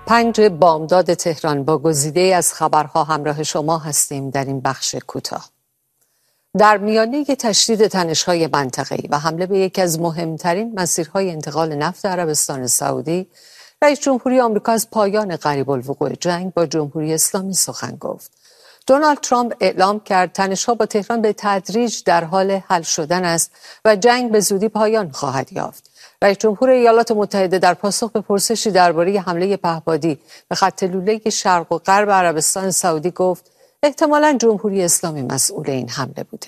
5 بامداد تهران با گزیده از خبرها همراه شما هستیم در این بخش کوتاه. در میانه تشدید تنش‌های منطقه‌ای و حمله به یکی از مهمترین مسیرهای انتقال نفت عربستان سعودی، رئیس جمهوری آمریکا از پایان قریب الوقوع جنگ با جمهوری اسلامی سخن گفت. دونالد ترامپ اعلام کرد تنش‌ها با تهران به تدریج در حال حل شدن است و جنگ به زودی پایان خواهد یافت. رئیس جمهور ایالات متحده در پاسخ به پرسشی درباره حمله پهپادی به خط لوله شرق و غرب عربستان سعودی گفت احتمالاً جمهوری اسلامی مسئول این حمله بوده.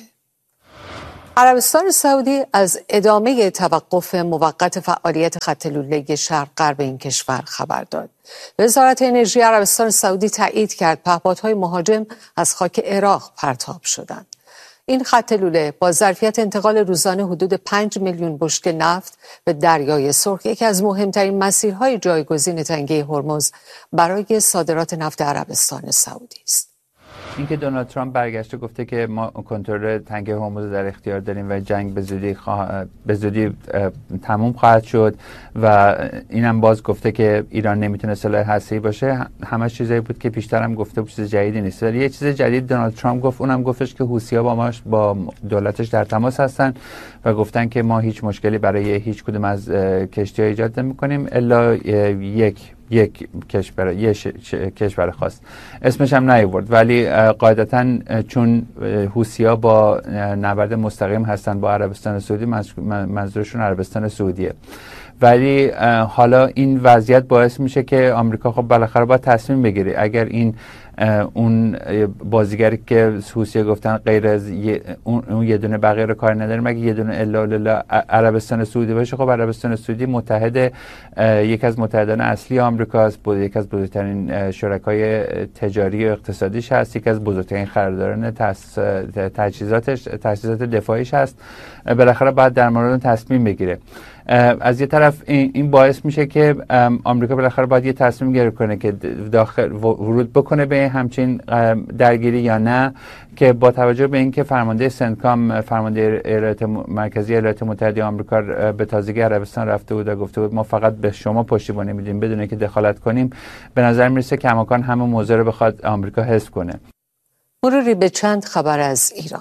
عربستان سعودی از ادامه توقف موقت فعالیت خط لوله شرق غرب این کشور خبر داد. وزارت انرژی عربستان سعودی تایید کرد پهپادهای مهاجم از خاک عراق پرتاب شدند. این خط لوله با ظرفیت انتقال روزانه حدود 5 میلیون بشکه نفت به دریای سرخ یکی از مهمترین مسیرهای جایگزین تنگه هرمز برای صادرات نفت عربستان سعودی است. اینکه دونالد ترامپ برگشته گفته که ما کنترل تنگه هرمز در اختیار داریم و جنگ به زودی تموم خواهد شد و اینم باز گفته که ایران نمیتونه سلاح هسته‌ای باشه، همه چیزایی بود که پیشتر هم گفته بود، چیز جدیدی نیست. ولی یه چیز جدید دونالد ترامپ گفت، اونم گفتش که حوثی‌ها با دولتش در تماس هستن و گفتن که ما هیچ مشکلی برای هیچ کدوم از کشتی‌ها ایجاد نمی‌کنیم الا یک کشور خاص، اسمش هم نیاورد، ولی قاعدتاً چون حوثی‌ها با نبرد مستقیم هستن با عربستان سعودی، منظورشون عربستان سعودیه. ولی حالا این وضعیت باعث میشه که آمریکا خب بالاخره باید تصمیم بگیره. اگر این اون بازیگری که حوثی‌ها گفتن غیر از اون یه دونه بقیه رو کار نداره مگه یه دونه الا عربستان سعودی باشه، خب عربستان سعودی متحد یکی از متحدان اصلی آمریکاست، یکی از بزرگترین شرکای تجاری و اقتصادیش هست، یکی از بزرگترین خریداران تجهیزات دفاعیش هست. بالاخره باید در مورد تصمیم بگیره. از یه طرف این باعث میشه که آمریکا بالاخره باید یه تصمیم گیری کنه که داخل ورود بکنه به همچین درگیری یا نه، که با توجه به اینکه فرمانده سنتکام، فرمانده مرکزی ایالات متحده آمریکا به تازگی عربستان رفته بود و گفته بود ما فقط به شما پشتیبانی میدیم بدون اینکه دخالت کنیم، به نظر میرسه کماکان همه موضوع رو بخواد آمریکا حذف کنه. مروری به چند خبر از ایران.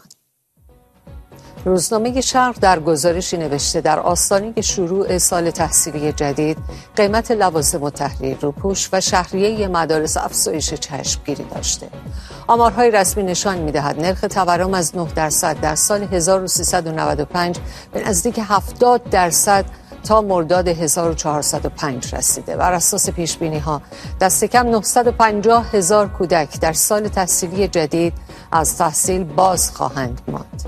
روزنامه شرق در گزارشی نوشته در آستانه شروع سال تحصیلی جدید قیمت لوازم التحریر، روپوش و شهریه مدارس افزایش چشمگیری داشته. آمارهای رسمی نشان می‌دهد نرخ تورم از 9% در سال 1395 به نزدیک 70% تا مرداد 1405 رسیده. بر اساس پیشبینی‌ها دست کم 950,000 کودک در سال تحصیلی جدید از تحصیل باز خواهند ماند.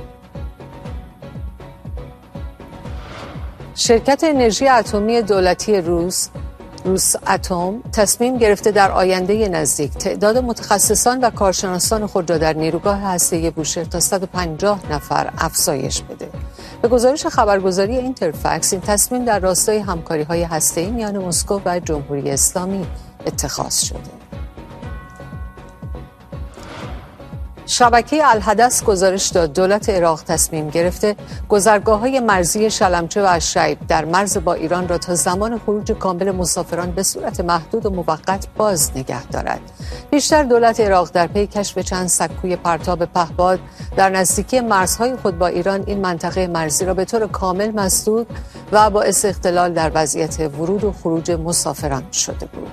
شرکت انرژی اتمی دولتی روس اتم تصمیم گرفته در آینده نزدیک تعداد متخصصان و کارشناسان خود را در نیروگاه هسته‌ای بوشهر تا 150 نفر افزایش بده. به گزارش خبرگزاری اینترفکس این تصمیم در راستای همکاری‌های هسته‌ای میان مسکو و جمهوری اسلامی اتخاذ شده. شبکه الحدث گزارش داد دولت عراق تصمیم گرفته گذرگاه‌های مرزی شلمچه و الشیب در مرز با ایران را تا زمان خروج کامل مسافران به صورت محدود و موقت باز نگه دارد. بیشتر دولت عراق در پی کشف چند سکوی پرتاب پهپاد در نزدیکی مرزهای خود با ایران این منطقه مرزی را به طور کامل مسدود و باعث اختلال در وضعیت ورود و خروج مسافران شده بود.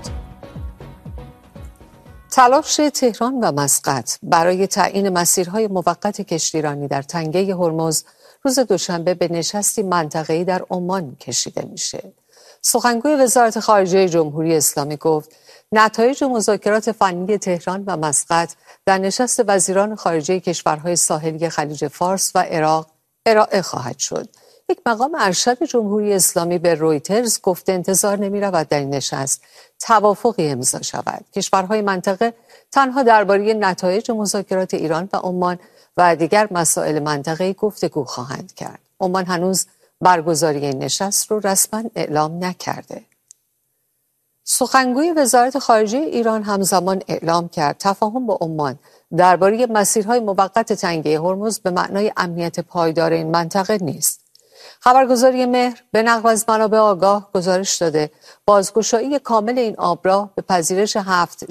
تلاش تهران و مسقط برای تعیین مسیرهای موقت کشتیرانی در تنگه هرمز روز دوشنبه به نشستی منطقه‌ای در عمان کشیده میشه. سخنگوی وزارت خارجه جمهوری اسلامی گفت نتایج مذاکرات فنی تهران و مسقط در نشست وزیران خارجه کشورهای ساحلی خلیج فارس و عراق ارائه خواهد شد. یک مقام ارشد جمهوری اسلامی به رویترز گفته انتظار نمی‌رود در این نشست توافقی امضا شود. کشورهای منطقه تنها درباره نتایج مذاکرات ایران و عمان و دیگر مسائل منطقه‌ای گفتگو خواهند کرد. عمان هنوز برگزاری این نشست رو رسما اعلام نکرده. سخنگوی وزارت خارجه ایران همزمان اعلام کرد تفاهم با عمان درباره مسیرهای موقت تنگه هرمز به معنای امنیت پایدار این منطقه نیست. خبرگزاری مهر به نقل از منابع آگاه گزارش داده بازگشایی کامل این آبراه به پذیرش 7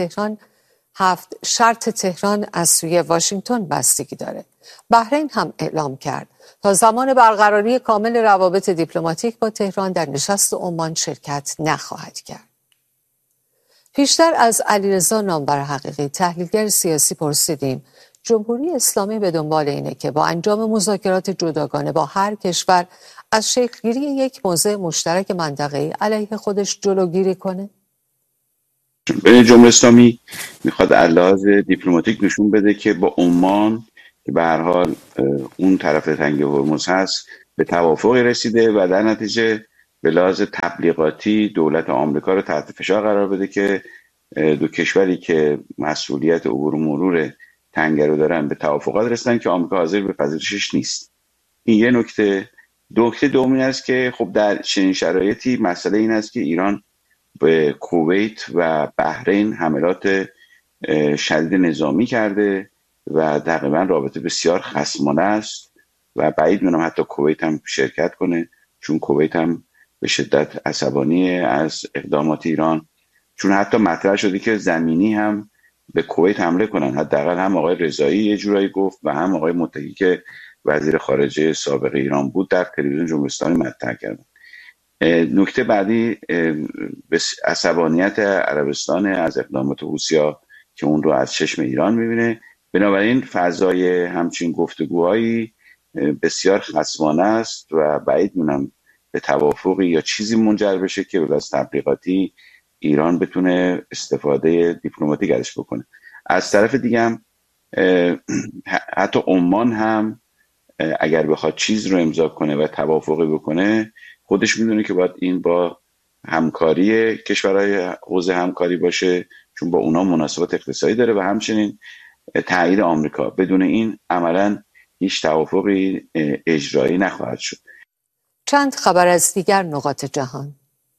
شرط تهران از سوی واشنگتن بستگی داره. بحرین هم اعلام کرد تا زمان برقراری کامل روابط دیپلماتیک با تهران در نشست عمان شرکت نخواهد کرد. پیشتر از علیرضا نامور حقیقی تحلیلگر سیاسی پرسیدیم جمهوری اسلامی به دنبال اینه که با انجام مذاکرات جداگانه با هر کشور از شکلگیری یک موضع مشترک منطقه‌ای علیه خودش جلوگیری کنه؟ جمهوری اسلامی میخواد از لحاظ دیپلماتیک نشون بده که با عمان که به هر حال اون طرف تنگه هرمز هست به توافقی رسیده و در نتیجه به لحاظ تبلیغاتی دولت آمریکا رو تحت فشار قرار بده که دو کشوری که مسئولیت عبور و مرور تنگه رو دارن به توافقات رسیدن که آمریکا حاضر به پذیرشش نیست. این یه نکته. نکته دومی است که خب در چنین شرایطی مسئله این است که ایران به کویت و بحرین حملات شدید نظامی کرده و تقریبا رابطه بسیار خصمانه است و بعید می‌دونم حتی کویت هم شرکت کنه، چون کویت هم به شدت عصبانی از اقدامات ایران، چون حتی مطرح شده که زمینی هم به کویت حمله کنن. حداقل هم آقای رضایی یه جورایی گفت و هم آقای متقی که وزیر خارجه سابق ایران بود در تلویزیون جمهوری اسلامی مطرح کردن. نکته بعدی عصبانیت عربستان از اقدامات حوثی‌ها که اون رو از چشم ایران میبینه. بنابراین فضای همچین گفتگوهایی بسیار خصمانه است و بعید می‌دونم به توافقی یا چیزی منجر بشه که به واسه تبلیغاتی ایران بتونه استفاده دیپلماتیک ازش بکنه. از طرف دیگه هم حتی عمان هم اگر بخواد چیز رو امضا کنه و توافقی بکنه خودش میدونه که باید این با همکاری کشورهای حوزه همکاری باشه، چون با اونا مناسبات اقتصادی داره و همچنین تایید آمریکا. بدون این عملاً هیچ توافقی اجرایی نخواهد شد. چند خبر از دیگر نقاط جهان.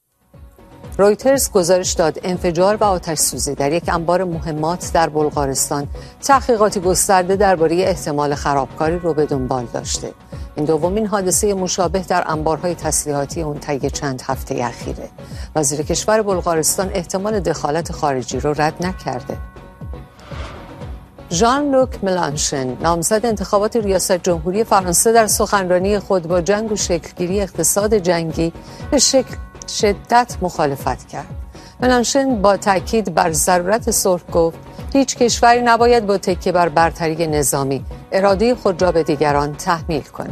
رویترز گزارش داد انفجار و آتش سوزی در یک انبار مهمات در بلغارستان تحقیقاتی گسترده درباره احتمال خرابکاری رو به دنبال داشته. این دومین حادثه مشابه در انبارهای تسلیحاتی اون طی چند هفته اخیره. وزیر کشور بلغارستان احتمال دخالت خارجی رو رد نکرده. ژان لوک ملانشن نامزد انتخابات ریاست جمهوری فرانسه در سخنرانی خود با جنگ و شکلگیری اقتصاد جنگی به شدت مخالفت کرد. ملانشن با تاکید بر ضرورت صلح گفت هیچ کشوری نباید با تکیه بر برتری نظامی اراده خود را به دیگران تحمیل کند.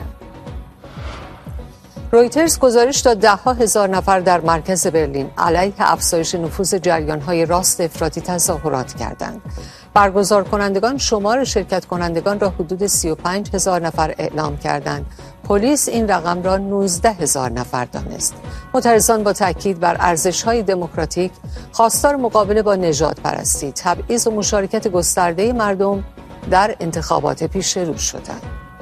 رویترز گزارش داد ده‌ها هزار نفر در مرکز برلین علیه افزایش نفوذ جریان‌های راست افراطی تظاهرات کردند. برگزار کنندگان شمار شرکت کنندگان را حدود 35,000 نفر اعلام کردند. پلیس این رقم را 19,000 نفر دانست. معترضان با تاکید بر ارزش‌های دموکراتیک، خواستار مقابله با نژادپرستی، تبعیض و مشارکت گسترده مردم در انتخابات پیش رو شدند.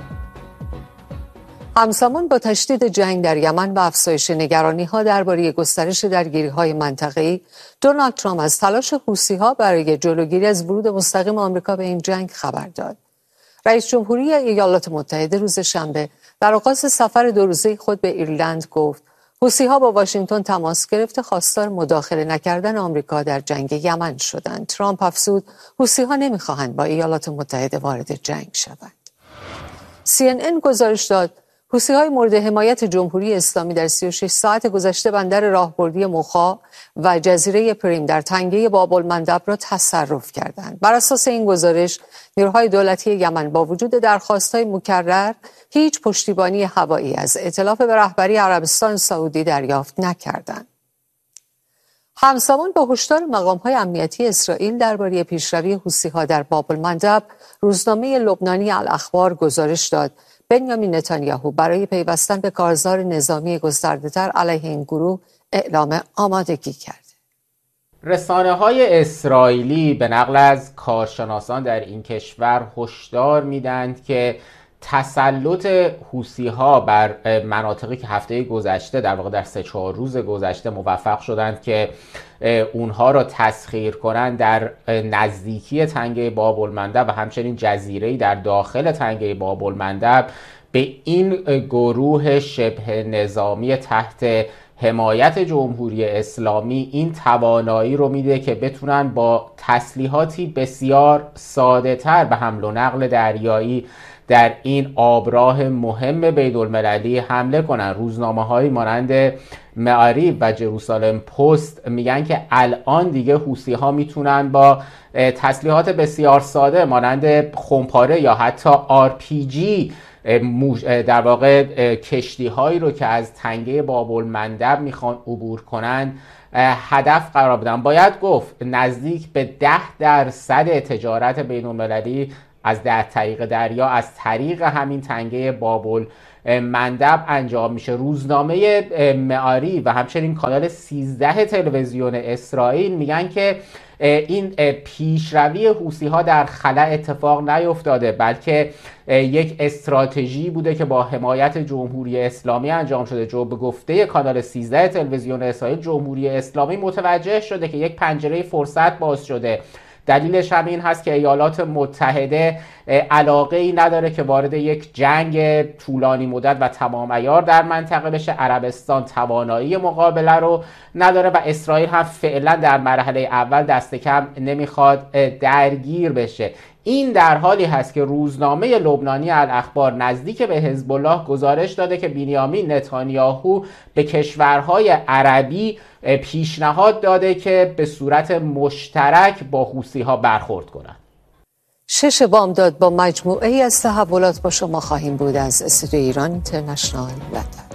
همزمان با تشدید جنگ در یمن و افزایش نگرانی‌ها درباره گسترش درگیری‌های منطقه‌ای، دونالد ترامپ از تلاش حوثی‌ها برای جلوگیری از ورود مستقیم آمریکا به این جنگ خبر داد. رئیس جمهوری ایالات متحده روز شنبه در آغاز سفر 2 روزه خود به ایرلند گفت حوثی‌ها با واشنگتن تماس گرفته خواستار مداخله نکردن آمریکا در جنگ یمن شدند. ترامپ افزود حوثی‌ها نمی‌خواهند با ایالات متحده وارد جنگ شوند. CNN گزارش داد حوثی‌های مورد حمایت جمهوری اسلامی در 36 ساعت گذشته بندر راهبردی موخا و جزیره پریم در تنگه باب‌المندب را تصرف کردند. بر اساس این گزارش نیروهای دولتی یمن با وجود درخواست‌های مکرر هیچ پشتیبانی هوایی از ائتلاف به رهبری عربستان سعودی دریافت نکردند. همزمان با هشدار مقام‌های امنیتی اسرائیل درباره پیشروی حوثی‌ها در باب‌المندب، روزنامه لبنانی الاخبار گزارش داد بنیامین نتانیاهو برای پیوستن به کارزار نظامی گسترده‌تر علیه این گروه اعلام آمادگی کرد. رسانه‌های اسرائیلی به نقل از کارشناسان در این کشور هشدار میدند که تسلط حوثی‌ها بر مناطقی که هفته گذشته در واقع در 3-4 روز گذشته موفق شدند که اونها را تسخیر کنند در نزدیکی تنگه باب‌المندب و همچنین جزیره‌ای در داخل تنگه باب‌المندب به این گروه شبه نظامی تحت حمایت جمهوری اسلامی این توانایی رو میده که بتونن با تسلیحاتی بسیار ساده تر به حمل و نقل دریایی در این آبراه مهم بین‌المللی حمله کنن. روزنامه‌هایی مانند معاریب و جروسالم پست میگن که الان دیگه حوثی‌ها میتونن با تسلیحات بسیار ساده مانند خمپاره یا حتی RPG در واقع کشتی هایی رو که از تنگه باب‌المندب میخوان عبور کنن هدف قرار بدن. باید گفت نزدیک به 10% تجارت بین المللی از طریق دریا از طریق همین تنگه باب‌المندب انجام میشه. روزنامه معاری و همچنین کانال 13 تلویزیون اسرائیل میگن که این پیشروی حوثی‌ها در خلا اتفاق نیفتاده، بلکه یک استراتژی بوده که با حمایت جمهوری اسلامی انجام شده. به گفته کانال 13 تلویزیون اسرائیل، جمهوری اسلامی متوجه شده که یک پنجره فرصت باز شده. دلیلش هم این هست که ایالات متحده علاقه ای نداره که وارد یک جنگ طولانی مدت و تمام عیار در منطقه بشه. عربستان توانایی مقابله رو نداره و اسرائیل هم فعلا در مرحله اول دست کم نمیخواد درگیر بشه. این در حالی هست که روزنامه لبنانی الاخبار نزدیک به حزب الله گزارش داده که بنیامین نتانیاهو به کشورهای عربی پیشنهاد داده که به صورت مشترک با حوثی‌ها برخورد کنند. 6 بامداد با مجموعه از تحولات با شما خواهیم بود از استودیو ایران اینترنشنال لندن.